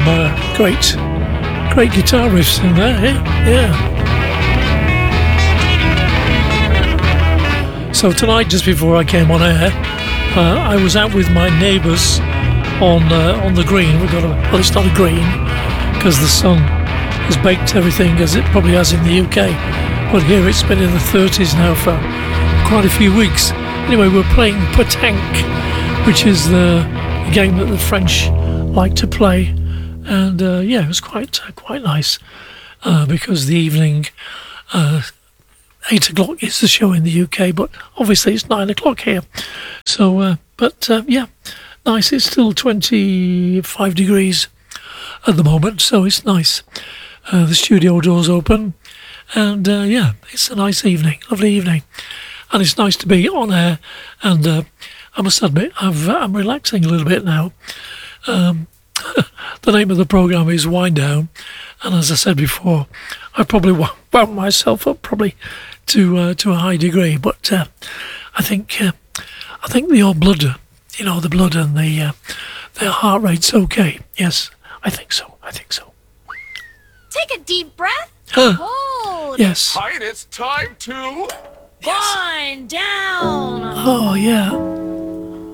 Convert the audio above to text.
great guitar riffs in there. Yeah. So tonight, just before I came on air, I was out with my neighbours on the green. Well, it's not a green because the sun has baked everything as it probably has in the UK. But here it's been in the 30s now for quite a few weeks. Anyway, we're playing pétanque, which is the game that the French like to play. And yeah, it was quite nice because the evening, 8 o'clock is the show in the UK, but obviously it's 9 o'clock here. So, yeah, nice. It's still 25 degrees at the moment, so it's nice. The studio door's open, and yeah, it's a nice evening, lovely evening. And it's nice to be on air, and I must admit, I'm relaxing a little bit now. The name of the programme is Wind Down, and as I said before, I probably wound myself up probably to a high degree, but I think the old blood, the blood and the heart rate's okay. Yes, I think so. Take a deep breath. Hold. Yes. Hi, it's time to Wind down. Oh yeah.